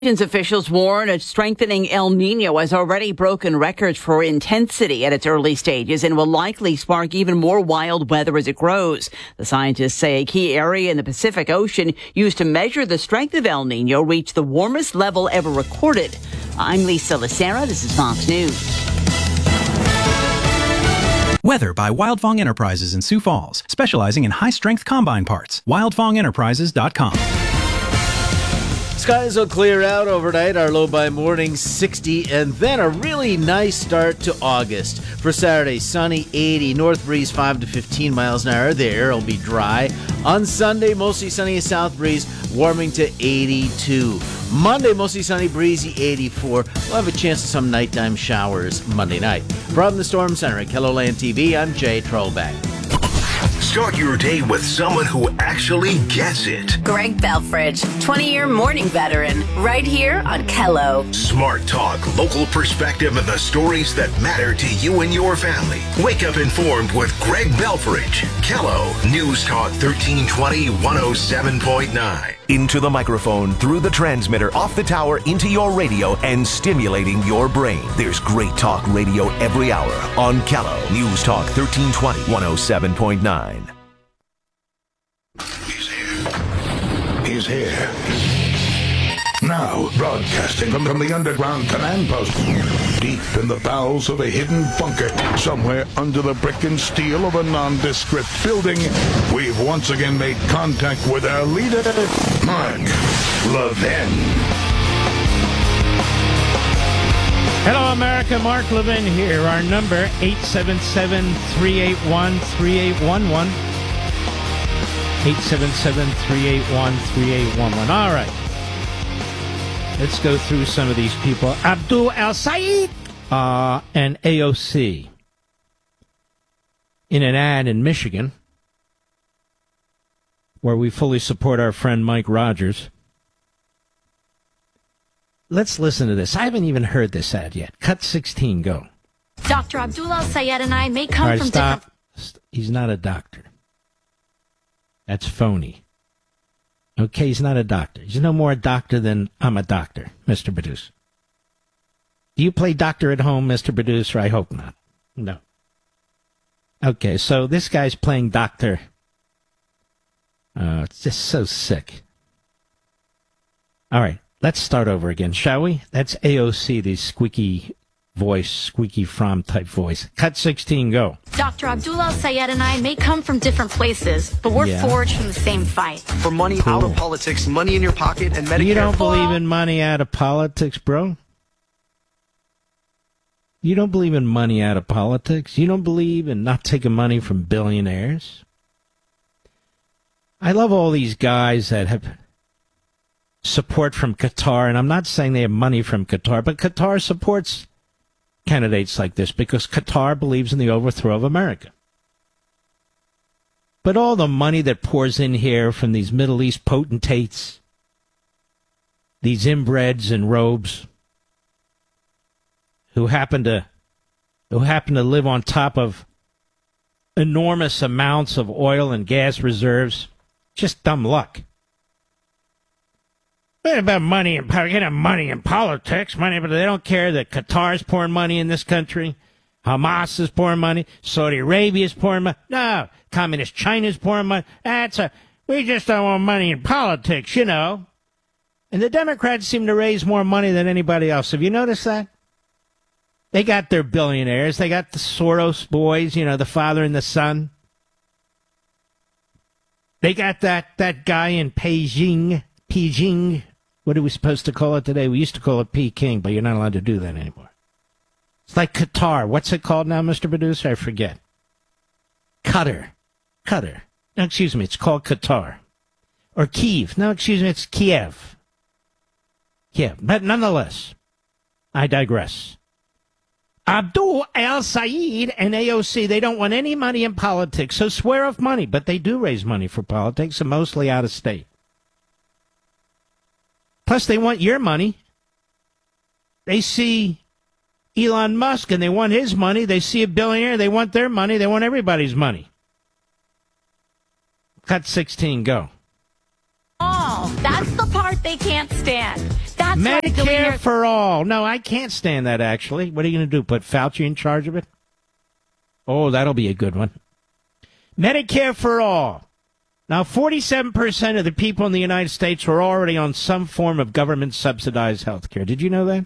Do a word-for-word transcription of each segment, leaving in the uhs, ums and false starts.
Officials warn a strengthening El Nino has already broken records for intensity at its early stages and will likely spark even more wild weather as it grows. The scientists say a key area in the Pacific Ocean used to measure the strength of El Nino reached the warmest level ever recorded. I'm Lisa Lacera. This is Fox News. Weather by Wildfong Enterprises in Sioux Falls, specializing in high-strength combine parts. wildfong enterprises dot com. Skies will clear out overnight, our low by morning sixty, and then a really nice start to August. For Saturday, sunny, eighty, north breeze five to fifteen miles an hour. The air will be dry. On Sunday, mostly sunny, a south breeze, warming to eighty-two. Monday, mostly sunny, breezy, eighty-four. We'll have a chance of some nighttime showers Monday night. From the Storm Center at KELOLAND T V, I'm Jay Trollback. Start your day with someone who actually gets it. Greg Belfridge, twenty-year morning veteran, right here on Kello. Smart talk, local perspective, and the stories that matter to you and your family. Wake up informed with Greg Belfridge. Kello, News Talk thirteen twenty, one oh seven point nine. Into the microphone, through the transmitter, off the tower, into your radio, and stimulating your brain. There's great talk radio every hour on Kello. News Talk thirteen twenty, one oh seven point nine. He's here. He's here. Now, broadcasting from, from the underground command post, deep in the bowels of a hidden bunker, somewhere under the brick and steel of a nondescript building, we've once again made contact with our leader, Mark Levin. Hello, America. Mark Levin here. Our number, eight seven seven, three eight one, three eight one one. eight seven seven, three eight one, three eight one one. All right. Let's go through some of these people. Abdul El-Sayed uh, and A O C. In an ad in Michigan, where we fully support our friend Mike Rogers. Let's listen to this. I haven't even heard this ad yet. Cut sixteen, go. Doctor Abdul El-Sayed and I may come All right, from stop. different... He's not a doctor. That's phony. Okay, he's not a doctor. He's no more a doctor than I'm a doctor, Mister Producer. Do you play doctor at home, Mister Producer? I hope not. No. Okay, so this guy's playing doctor. Uh, it's just so sick. All right, let's start over again, shall we? That's A O C, the squeaky voice, squeaky from type voice. Cut sixteen, go. Doctor Abdul El-Sayed and I may come from different places, but we're Yeah. forged from the same fight. For money Cool. out of politics, money in your pocket, and Medicare. You don't believe in money out of politics, bro? You don't believe in money out of politics? You don't believe in not taking money from billionaires? I love all these guys that have support from Qatar, and I'm not saying they have money from Qatar, but Qatar supports candidates like this because Qatar believes in the overthrow of America. But all the money that pours in here from these Middle East potentates, these inbreds in robes, who happen to who happen to live on top of enormous amounts of oil and gas reserves, just dumb luck. What about money and power? You can have money in politics, money, but they don't care that Qatar's pouring money in this country, Hamas is pouring money, Saudi Arabia is pouring money. No, communist China's pouring money. That's a we just don't want money in politics, you know. And the Democrats seem to raise more money than anybody else. Have you noticed that? They got their billionaires. They got the Soros boys, you know, the father and the son. They got that, that guy in Beijing, Beijing. What are we supposed to call it today? We used to call it Peking, but you're not allowed to do that anymore. It's like Qatar. What's it called now, Mister Producer? I forget. Qatar. Qatar. No, excuse me. It's called Qatar. Or Kiev. No, excuse me. It's Kiev. Kiev. But nonetheless, I digress. Abdul El-Sayed and A O C, they don't want any money in politics, so swear off money. But they do raise money for politics, and mostly out of state. Plus, they want your money. They see Elon Musk, and they want his money. They see a billionaire, they want their money. They want everybody's money. Cut sixteen, go. Oh, that's the part they can't stand. That's right, Medicare billionaire- for all. No, I can't stand that, actually. What are you going to do, put Fauci in charge of it? Oh, that'll be a good one. Medicare for all. Now, forty-seven percent of the people in the United States are already on some form of government-subsidized health care. Did you know that?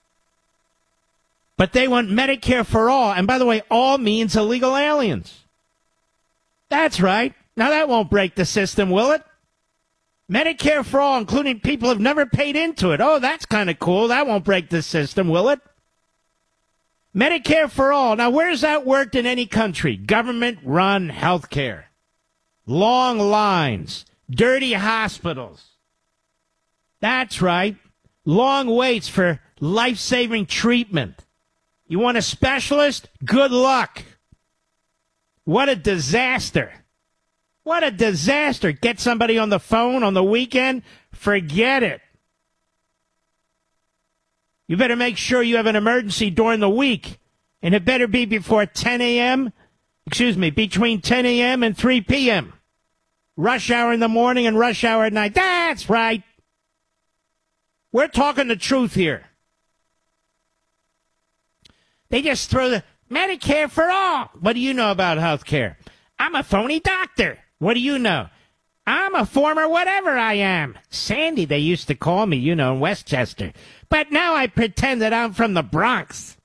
But they want Medicare for all. And by the way, all means illegal aliens. That's right. Now, that won't break the system, will it? Medicare for all, including people who've never paid into it. Oh, that's kind of cool. That won't break the system, will it? Medicare for all. Now, where's that worked in any country? Government-run health care. Long lines. Dirty hospitals. That's right. Long waits for life-saving treatment. You want a specialist? Good luck. What a disaster. What a disaster. Get somebody on the phone on the weekend? Forget it. You better make sure you have an emergency during the week. And it better be before ten a.m. Excuse me, between ten a.m. and three p.m. Rush hour in the morning and rush hour at night. That's right. We're talking the truth here. They just throw the Medicare for all. What do you know about health care? I'm a phony doctor. What do you know? I'm a former whatever I am. Sandy, they used to call me, you know, in Westchester. But now I pretend that I'm from the Bronx.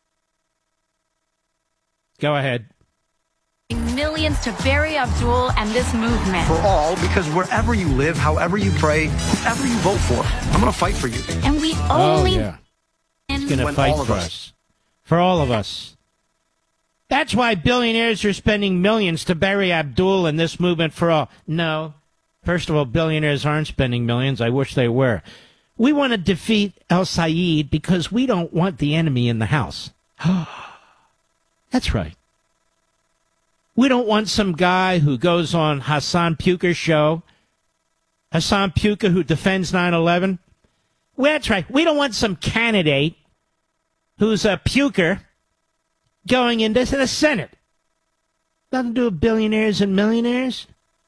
Go ahead. Millions to bury Abdul and this movement. For all, because wherever you live, however you pray, whoever you vote for, I'm going to fight for you. And we Oh, only... yeah. He's going to When fight all of for us- us. For all of us. That's why billionaires are spending millions to bury Abdul and this movement for all. No. First of all, billionaires aren't spending millions. I wish they were. We want to defeat al-Sayed because we don't want the enemy in the house. That's right. We don't want some guy who goes on Hassan Puka's show. Hassan Puka who defends nine eleven. Well, that's right. We don't want some candidate who's a puker going into the Senate. Nothing to do with billionaires and millionaires.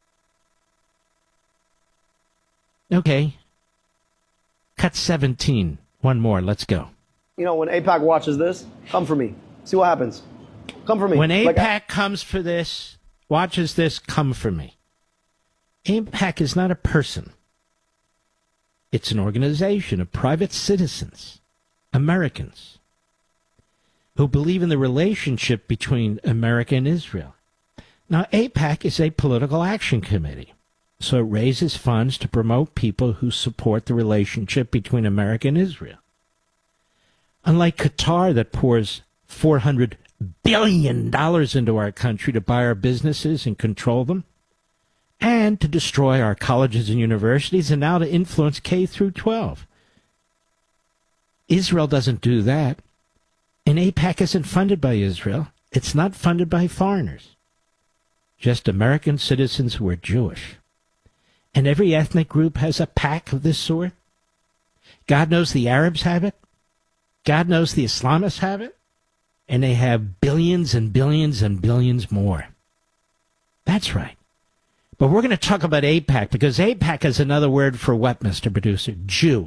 Okay. Cut seventeen. One more. Let's go. You know, when AIPAC watches this, come for me. See what happens. Come for me. When AIPAC Like, I- comes for this, watches this, come for me. AIPAC is not a person. It's an organization of private citizens, Americans, who believe in the relationship between America and Israel. Now, AIPAC is a political action committee, so it raises funds to promote people who support the relationship between America and Israel. Unlike Qatar, that pours four hundred billion dollars into our country to buy our businesses and control them, and to destroy our colleges and universities, and now to influence K through twelve. Israel doesn't do that. And AIPAC isn't funded by Israel. It's not funded by foreigners. Just American citizens who are Jewish. And every ethnic group has a pack of this sort. God knows the Arabs have it. God knows the Islamists have it. And they have billions and billions and billions more. That's right. But we're going to talk about AIPAC because AIPAC is another word for what, Mister Producer? Jew.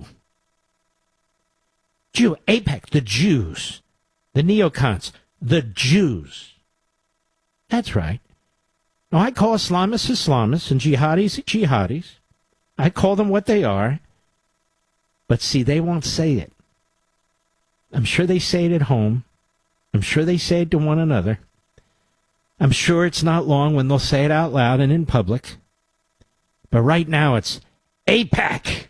Jew. AIPAC, the Jews. The neocons. The Jews. That's right. Now, I call Islamists Islamists and jihadis jihadis. I call them what they are. But see, they won't say it. I'm sure they say it at home. I'm sure they say it to one another. I'm sure it's not long when they'll say it out loud and in public. But right now it's AIPAC.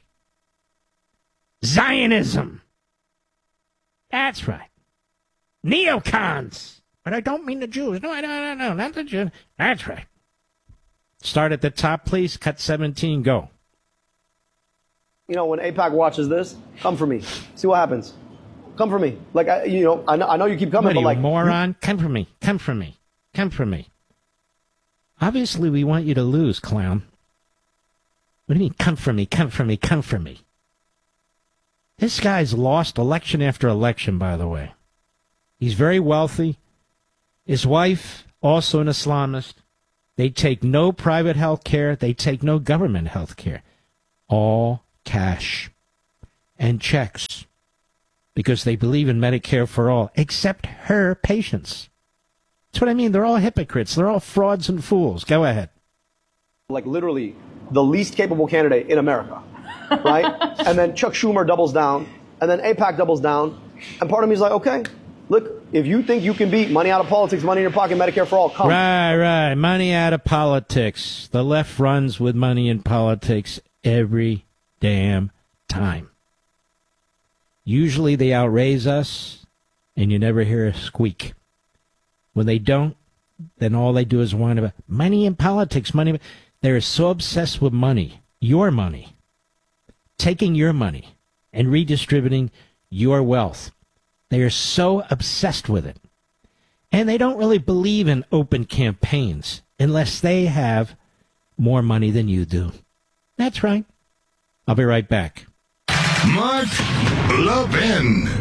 Zionism. That's right. Neocons. But I don't mean the Jews. No, no, no, no, not the Jews. That's right. Start at the top, please. Cut seventeen, go. you know, when AIPAC watches this, come for me. See what happens. Come for me. Like, I, you know, I know, I know you keep coming, What are but you, like, moron? Come for me. Come for me. Come for me. Obviously, we want you to lose, clown. What do you mean, come for me, come for me, come for me? This guy's lost election after election, by the way. He's very wealthy. His wife, also an Islamist. They take no private health care. They take no government health care. All cash. and checks because they believe in Medicare for all, except her patients. That's what I mean. They're all hypocrites. They're all frauds and fools. Go ahead. Like literally the least capable candidate in America, right? And then Chuck Schumer doubles down, and then AIPAC doubles down. And part of me is like, okay, look, if you think you can beat money out of politics, money in your pocket, Medicare for all, come. Right, right. Money out of politics. The left runs with money in politics every damn time. Usually they outraise us, and you never hear a squeak. When they don't, then all they do is whine about money in politics, money. They're so obsessed with money, your money, taking your money and redistributing your wealth. They are so obsessed with it. And they don't really believe in open campaigns unless they have more money than you do. That's right. I'll be right back. Mark Levin.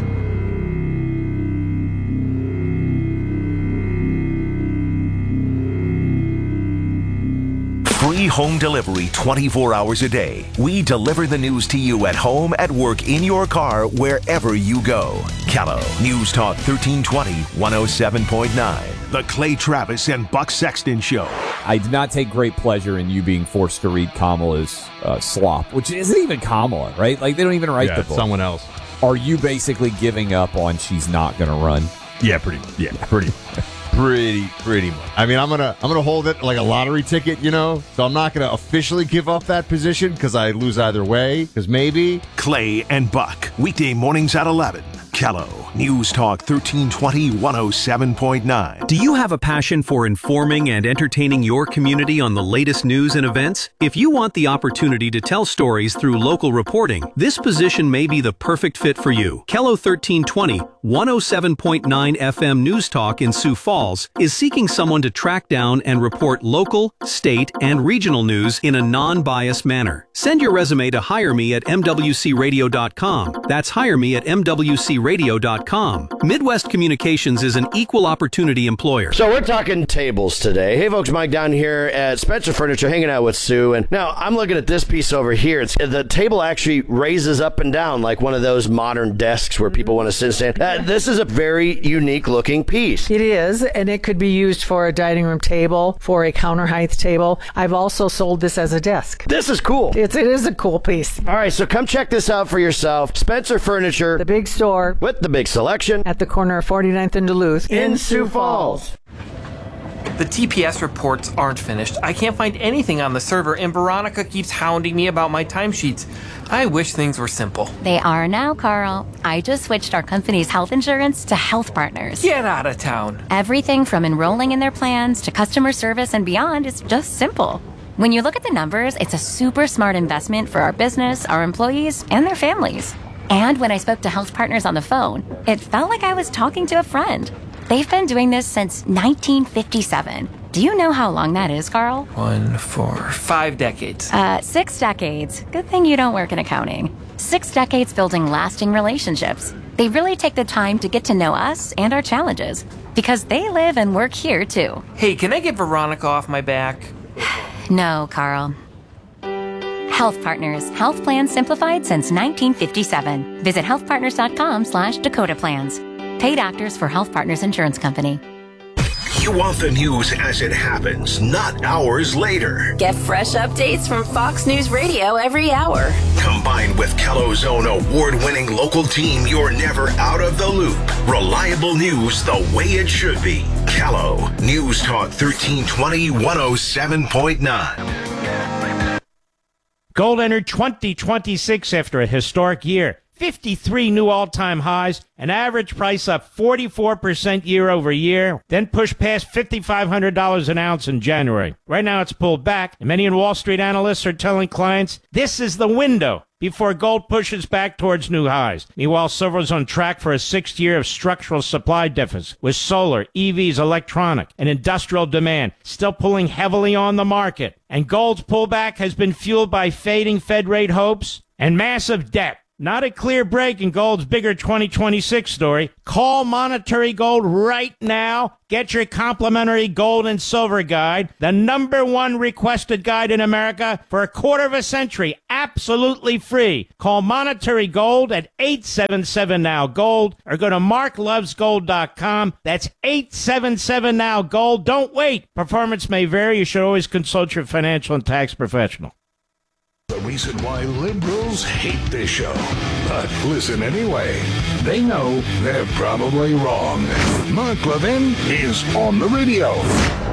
Free home delivery twenty-four hours a day. We deliver the news to you at home, at work, in your car, wherever you go. Callow, News Talk thirteen twenty, one oh seven point nine. The Clay Travis and Buck Sexton Show. I did not take great pleasure in you being forced to read Kamala's uh, slop, which isn't even Kamala, right? Like, they don't even write yeah, the book. Someone else. Are you basically giving up on she's not going to run? Yeah, pretty. Yeah, pretty. Pretty, pretty much. I mean, I'm gonna, I'm gonna hold it like a lottery ticket, you know. So I'm not gonna officially give up that position because I lose either way. Because maybe Clay and Buck, weekday mornings at eleven. Callow, News Talk thirteen twenty, one oh seven point nine. Do you have a passion for informing and entertaining your community on the latest news and events? If you want the opportunity to tell stories through local reporting, this position may be the perfect fit for you. Callow thirteen twenty, one oh seven point nine F M News Talk in Sioux Falls is seeking someone to track down and report local, state, and regional news in a non-biased manner. Send your resume to hire me at m w c radio dot com. That's hire me at m w c radio dot com. Midwest Communications is an equal opportunity employer. So we're talking tables today. Hey folks, Mike down here at Spencer Furniture hanging out with Sue. And now I'm looking at this piece over here. It's the table actually raises up and down like one of those modern desks where people want to sit and stand. Uh, this is a very unique looking piece. It is, and it could be used for a dining room table, for a counter height table. I've also sold this as a desk. This is cool. It's, it is a cool piece. All right, so come check this out for yourself. Spencer Furniture. The big store. With the big selection. At the corner of forty-ninth and Duluth. In Sioux Falls. The T P S reports aren't finished. I can't find anything on the server, and Veronica keeps hounding me about my timesheets. I wish things were simple. They are now, Carl. I just switched our company's health insurance to Health Partners. Get out of town. Everything from enrolling in their plans to customer service and beyond is just simple. When you look at the numbers, it's a super smart investment for our business, our employees, and their families. And when I spoke to Health Partners on the phone, it felt like I was talking to a friend. They've been doing this since nineteen fifty-seven. Do you know how long that is, Carl? One, four, five decades. Uh, six decades. Good thing you don't work in accounting. Six decades building lasting relationships. They really take the time to get to know us and our challenges because they live and work here, too. Hey, can I get Veronica off my back? No, Carl. Health Partners. Health plans simplified since nineteen fifty-seven. Visit healthpartners.com slash Dakota Plans. Paid actors for Health Partners Insurance Company. You want the news as it happens, not hours later. Get fresh updates from Fox News Radio every hour. Combined with Callow's own award-winning local team, you're never out of the loop. Reliable news the way it should be. Callow, News Talk thirteen twenty, one oh seven point nine. Gold entered twenty twenty-six after a historic year. fifty-three new all-time highs, an average price up forty-four percent year over year, then pushed past five thousand five hundred dollars an ounce in January. Right now it's pulled back, and many Wall Street analysts are telling clients this is the window before gold pushes back towards new highs. Meanwhile, silver is on track for a sixth year of structural supply deficit, with solar, E Vs, electronic, and industrial demand still pulling heavily on the market. And gold's pullback has been fueled by fading Fed rate hopes and massive debt. Not a clear break in gold's bigger twenty twenty-six story. Call Monetary Gold right now. Get your complimentary gold and silver guide, the number one requested guide in America for a quarter of a century, absolutely free. Call Monetary Gold at eight seven seven now gold or go to mark loves gold dot com. That's eight seven seven now gold. Don't wait. Performance may vary. You should always consult your financial and tax professional. The reason why liberals hate this show. But listen anyway. They know they're probably wrong. Mark Levin is on the radio.